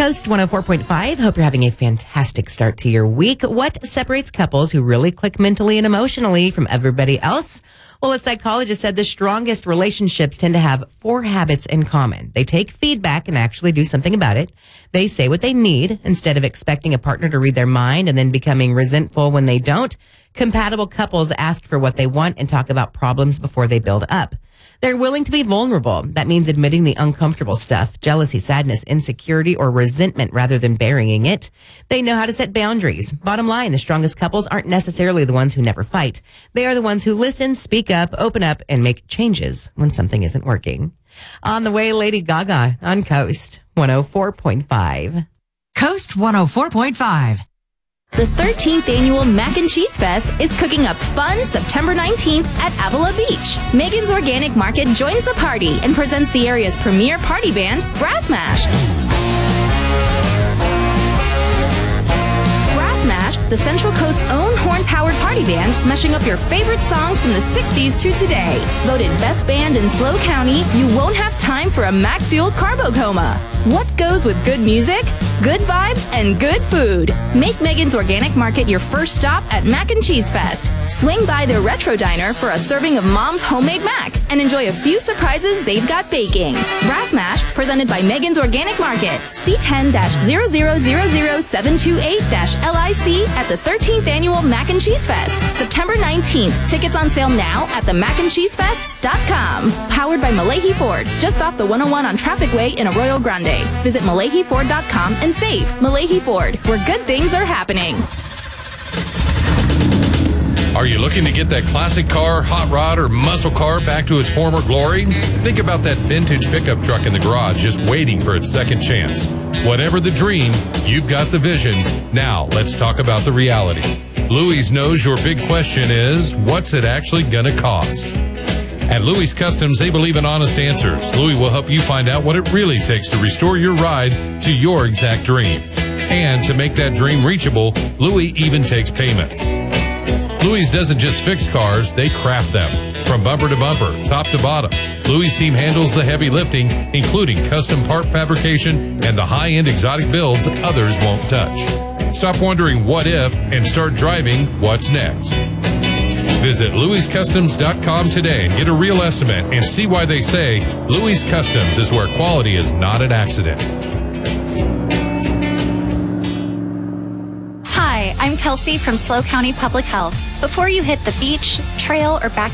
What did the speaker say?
Coast 104.5. Hope you're having a fantastic start to your week. What separates couples who really click mentally and emotionally from everybody else? Well, a psychologist said the strongest relationships tend to have 4 habits in common. They take feedback and actually do something about it. They say what they need instead of expecting a partner to read their mind and then becoming resentful when they don't. Compatible couples ask for what they want and talk about problems before they build up. They're willing to be vulnerable. That means admitting the uncomfortable stuff, jealousy, sadness, insecurity, or resentment rather than burying it. They know how to set boundaries. Bottom line, the strongest couples aren't necessarily the ones who never fight. They are the ones who listen, speak up, open up, and make changes when something isn't working. On the way, Lady Gaga on Coast 104.5. Coast 104.5. The 13th annual Mac and Cheese Fest is cooking up fun September 19th at Avila Beach. Megan's Organic Market joins the party and presents the area's premier party band, Brass Mash. Brass Mash, the Central Coast's own horn-powered party band, meshing up your favorite songs from the 60s to today. Voted best band in SLO County, you won't have time for a Mac-fueled carbo coma. What goes with good music? Good vibes and good food. Make Megan's Organic Market your first stop at Mac and Cheese Fest. Swing by their Retro Diner for a serving of Mom's homemade mac and enjoy a few surprises they've got baking. Brass Mash, presented by Megan's Organic Market. C10-0000728-LIC at the 13th annual Mac and Cheese Fest, September 19th. Tickets on sale now at themacandcheesefest.com. Powered by Malahi Ford, just off the 101 on Traffic Way in Arroyo Grande. Visit MalahiFord.com and save. Malahi Ford, where good things are happening. Are you looking to get that classic car, hot rod, or muscle car back to its former glory? Think about that vintage pickup truck in the garage just waiting for its second chance. Whatever the dream, you've got the vision. Now, let's talk about the reality. Louis knows your big question is, what's it actually gonna cost? At Louis Customs, they believe in honest answers. Louis will help you find out what it really takes to restore your ride to your exact dreams. And to make that dream reachable, Louis even takes payments. Louis doesn't just fix cars, they craft them. From bumper to bumper, top to bottom, Louis' team handles the heavy lifting, including custom part fabrication and the high-end exotic builds others won't touch. Stop wondering what if and start driving what's next. Visit LouisCustoms.com today and get a real estimate and see why they say Louis Customs is where quality is not an accident. Hi, I'm Kelsey from SLO County Public Health. Before you hit the beach, trail, or back